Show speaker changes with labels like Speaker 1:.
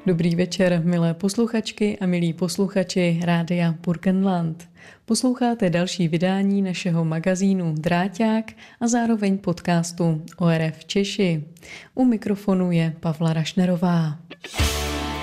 Speaker 1: Dobrý večer, milé posluchačky a milí posluchači Rádia Burgenland. Posloucháte další vydání našeho magazínu Dráťák a zároveň podcastu ORF Češi. U mikrofonu je Pavla Rašnerová.